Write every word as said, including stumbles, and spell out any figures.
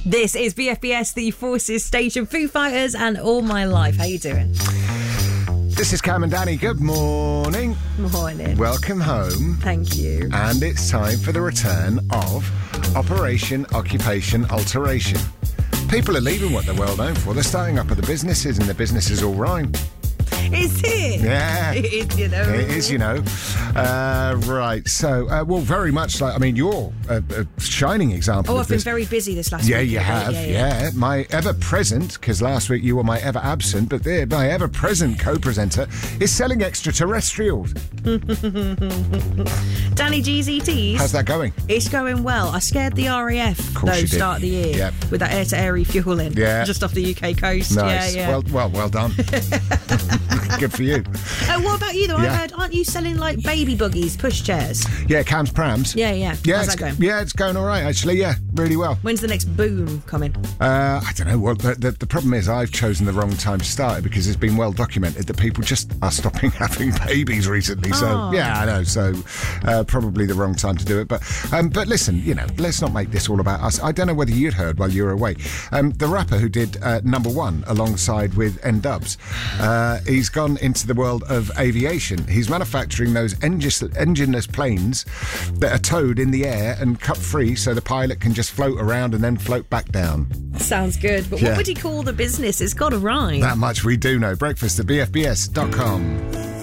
This is B F B S, the Forces Station, Foo Fighters and All My Life. How you doing? This is Cam and Danny. Good morning. Morning. Welcome home. Thank you. And it's time for the return of Operation Occupation Alteration. People are leaving what they're well known for. They're starting up other businesses, and the businesses all rhyme. Is it? Yeah. It is, you know. It is, you know. Uh, right. So, uh, well, very much like, I mean, you're a, a shining example Oh, of I've been this. very busy this last Yeah, week. you have. Yeah, Yeah, yeah. My ever-present, because last week you were my ever-absent, but there, my ever-present co-presenter is selling extraterrestrials. Danny G's E Ts. How's that going? It's going well. I scared the R A F, course though, you did. start of the year. Yep. With that air-to-air refuelling. Yeah. Just off the U K coast. Nice. Yeah, yeah. Well, well, well done. Good for you. Uh, what about you, though? Yeah. I heard, aren't you selling, like, baby buggies, pushchairs? Yeah, Cam's Prams. Yeah, yeah. Yeah, How's it's, that going? yeah, it's going all right, actually. Yeah, really well. When's the next boom coming? Uh, I don't know. Well, the, the, the problem is I've chosen the wrong time to start it because it's been well documented that people just are stopping having babies recently. So, Oh. yeah, I know. So, uh, probably the wrong time to do it. But, um, but listen, you know, let's not make this all about us. I don't know whether you'd heard while you were away. Um, the rapper who did uh, Number One alongside with N-Dubs, uh, he's gone into the world of aviation. He's manufacturing those engis- engineless planes that are towed in the air and cut free so the pilot can just float around and then float back down. Sounds good. But Yeah. what would he call the business? It's got to rhyme. That much we do know. Breakfast at b f b s dot com.